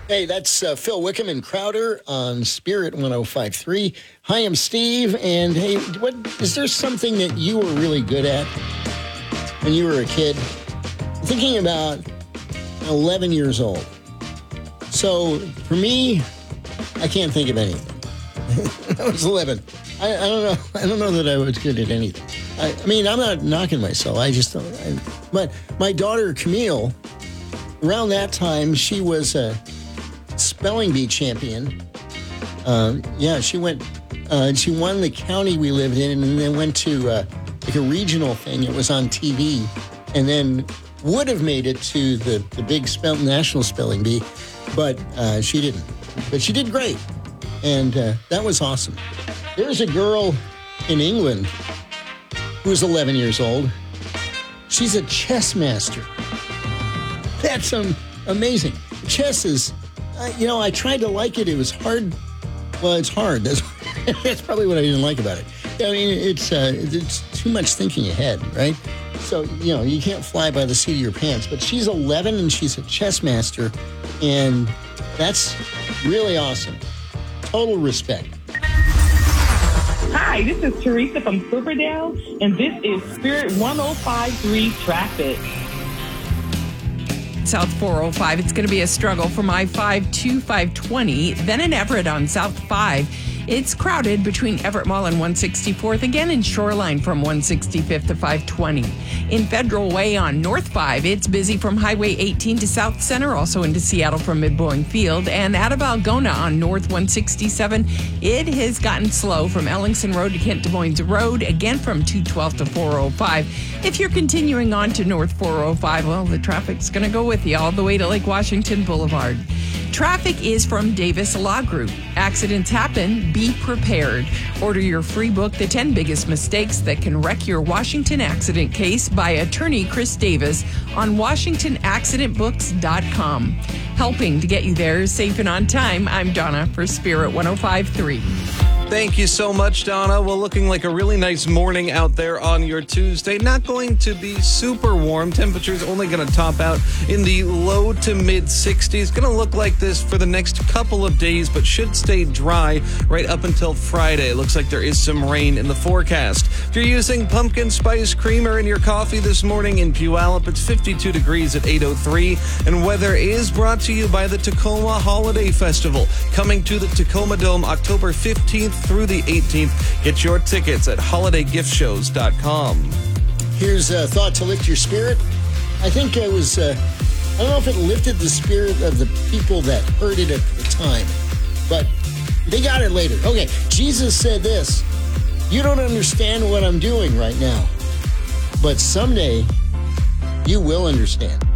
Hey, that's Phil Wickham and Crowder on Spirit 105.3. Hi, I'm Steve. And hey, is there something that you were really good at when you were a kid? Thinking about 11 years old. So for me, I can't think of anything. I was 11. I don't know. I don't know that I was good at anything. I mean, I'm not knocking myself. I just don't. But my daughter, Camille, around that time, she was a spelling bee champion. She went. She won the county we lived in, and then went to like a regional thing. It was on TV, and then would have made it to the big national spelling bee, but she didn't. But she did great, and that was awesome. There's a girl in England who's 11 years old. She's a chess master. That's amazing. Chess is, I tried to like it. It was hard. Well, it's hard. That's probably what I didn't like about it. I mean, it's too much thinking ahead, right? So, you can't fly by the seat of your pants. But she's 11 and she's a chess master. And that's really awesome. Total respect. Hi, this is Teresa from Silverdale, and this is Spirit 105.3 Traffic. South 405, it's going to be a struggle from I-5 to 520. Then in Everett on South 5, it's crowded between Everett Mall and 164th, again in Shoreline from 165th to 520. In Federal Way on North 5, it's busy from Highway 18 to South Center, also into Seattle from Mid-Boeing Field. And out of Algona on North 167, it has gotten slow from Ellingson Road to Kent Des Moines Road, again from 212 to 405. If you're continuing on to North 405, well, the traffic's going to go with you all the way to Lake Washington Boulevard. Traffic is from Davis Law Group. Accidents happen. Be prepared. Order your free book, The 10 Biggest Mistakes That Can Wreck Your Washington Accident Case by attorney Chris Davis on WashingtonAccidentBooks.com. Helping to get you there safe and on time, I'm Donna for Spirit 105.3. Thank you so much, Donna. Well, looking like a really nice morning out there on your Tuesday. Not going to be super warm. Temperatures only going to top out in the low to mid 60s. Going to look like this for the next couple of days, but should stay dry right up until Friday. It looks like there is some rain in the forecast. If you're using pumpkin spice creamer in your coffee this morning in Puyallup, it's 52 degrees at 8:03. And weather is brought to you by the Tacoma Holiday Festival. Coming to the Tacoma Dome October 15th through the 18th. Get your tickets at holidaygiftShows.com. Here's a thought to lift your spirit. I think it was, I don't know if it lifted the spirit of the people that heard it at the time, but they got it later. Okay, Jesus said this: you don't understand what I'm doing right now, but someday you will understand.